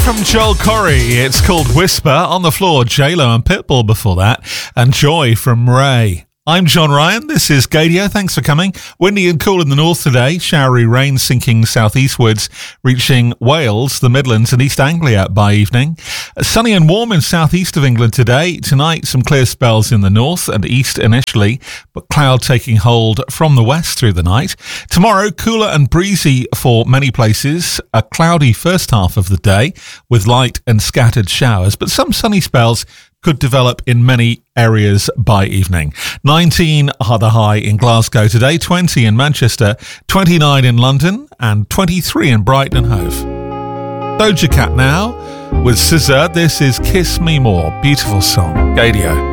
from Joel Corey. It's called Whisper. On the floor, J-Lo and Pitbull before that. And Joy from Ray. I'm John Ryan. This is Gadio. Thanks for coming. Windy and cool in the north today. Showery rain sinking southeastwards, reaching Wales, the Midlands and East Anglia by evening. Sunny and warm in southeast of England today. Tonight, some clear spells in the north and east initially, but cloud taking hold from the west through the night. Tomorrow, cooler and breezy for many places. A cloudy first half of the day with light and scattered showers, but some sunny spells could develop in many areas by evening. 19 are the high in Glasgow today, 20 in Manchester, 29 in London, and 23 in Brighton and Hove. Doja Cat now with SZA. This is Kiss Me More. Beautiful song. Gadio.